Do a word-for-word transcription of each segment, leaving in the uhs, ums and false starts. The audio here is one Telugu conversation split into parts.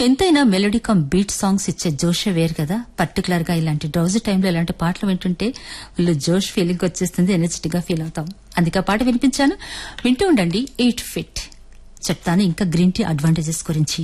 ఎంతైనా మెలోడీ కమ్ బీట్ సాంగ్స్ ఇచ్చే జోషే వేరు కదా. పర్టికులర్ గా ఇలాంటి డ్రౌజీ టైంలో ఇలాంటి పాటలు వింటుంటే వీళ్ళు జోష్ ఫీలింగ్ వచ్చేస్తుంది, ఎనర్జెటిక్ గా ఫీల్ అవుతాం. అందుకే ఆ పాట వినిపించాను, వింటూ ఉండండి. ఎయిట్ ఫిట్ చెప్తాను ఇంకా గ్రీన్ టీ అడ్వాంటేజెస్ గురించి.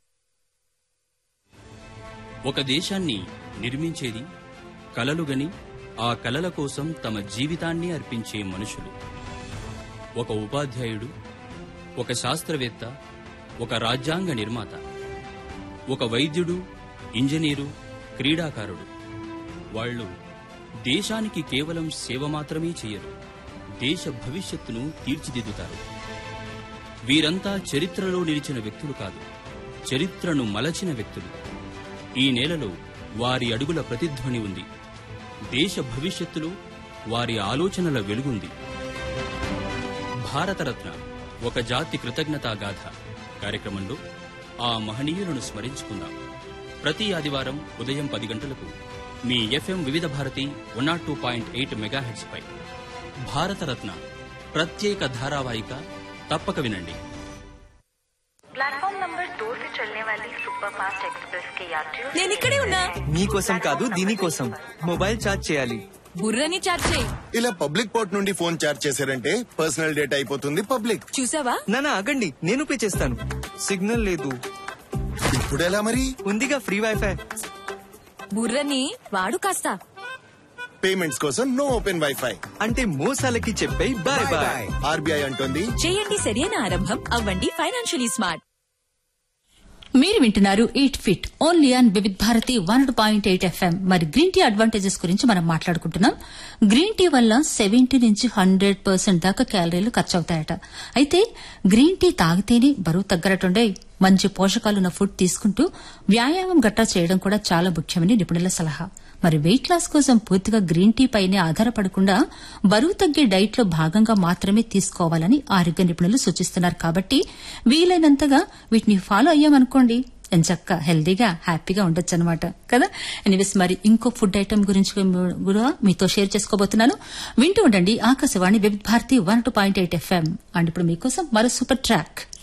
ఒక దేశాన్ని నిర్మించేది కలలుగని ఆ కలల కోసం తమ జీవితాన్ని అర్పించే మనుషులు. ఒక ఉపాధ్యాయుడు, ఒక శాస్త్రవేత్త, ఒక రాజ్యాంగ నిర్మాత, ఒక వైద్యుడు, ఇంజనీరు, క్రీడాకారుడు. వాళ్ళు దేశానికి కేవలం సేవ మాత్రమే చేయరు, దేశ భవిష్యత్తును తీర్చిదిద్దుతారు. వీరంతా చరిత్రలో నిలిచిన వ్యక్తులు కాదు, చరిత్రను మలచిన వ్యక్తులు. ఈ నేలలో వారి అడుగుల ప్రతిధ్వని ఉంది, దేశ భవిష్యత్తులో వారి ఆలోచనల వెలుగుంది. భారతరత్న ఒక జాతి కృతజ్ఞతా గాథ కార్యక్రమంలో ఆ మహనీయులను స్మరించుకుందాం. ప్రతి ఆదివారం ఉదయం పది గంటలకు మీ ఎఫ్ఎం వివిధ Bharati one not two point eight megahertz పై భారతరత్న ప్రత్యేక ధారావాహిక తప్పక వినండి. प्लेटफॉर्म नंबर दो से चलने वाली सुपर फास्ट एक्सप्रेस के यात्रियों నేను ఇక్కడే ఉన్నా. మీకోసం కాదు దీనికోసం మొబైల్ ఛార్జ్ చేయాలి. బుర్రని చార్జ్ చేయి. ఇలా పబ్లిక్ పోర్ట్ నుండి ఫోన్ చార్జ్ చేశారంటే పర్సనల్ డేటా అయిపోతుంది పబ్లిక్. చూసావా? నానా ఆగండి, నేను పే చేస్తాను. సిగ్నల్ లేదు. ఇప్పుడు ఎలా మరి? ఉందిగా ఫ్రీ వైఫై. బుర్రని వాడు కాస్త. పేమెంట్స్ కోసం నో ఓపెన్ వైఫై అంటే మోసాలకి చెప్పే బాయ్ బాయ్. ఆర్బీఐ అంటోంది చేయండి సరైన ఆరంభం, అవ్వండి ఫైనాన్షియలీ స్మార్ట్. మీరు వింటున్నారు eight fit only on Vividh Bharati one point eight FM. మరి గ్రీన్ టీ అడ్వాంటేజెస్ గురించి మనం మాట్లాడుకుంటున్నాం. గ్రీన్ టీ వల్ల సెవెంటీ నుంచి హండ్రెడ్ పర్సెంట్ దాకా క్యాలరీలు ఖర్చు అవుతాయట. అయితే గ్రీన్ టీ తాగితేనే బరువు తగ్గరటుండే. మంచి పోషకాలున్న ఫుడ్ తీసుకుంటూ వ్యాయామం గట్టా చేయడం కూడా చాలా ముఖ్యమని నిపుణుల సలహా. మరి వెయిట్ లాస్ కోసం పూర్తిగా గ్రీన్ టీ పైనే ఆధారపడకుండా బరువు తగ్గే డైట్ లో భాగంగా మాత్రమే తీసుకోవాలని ఆరోగ్య నిపుణులు సూచిస్తున్నారు. కాబట్టి వీలైనంతగా వీటిని ఫాలో అయ్యామనుకోండి, ఎంచక్క హెల్దీగా హ్యాపీగా ఉండొచ్చు అనమాట కదా. ఎనీవేస్ మరి ఇంకో ఫుడ్ ఐటమ్ గురించి కూడా మీతో షేర్ చేసుకోబోతున్నాను. వింటూ ఉండండి ఆకాశవాణి వివిధ Bharati one two point eight FM. And ఇప్పుడు మీకోసం మరో సూపర్ ట్రాక్.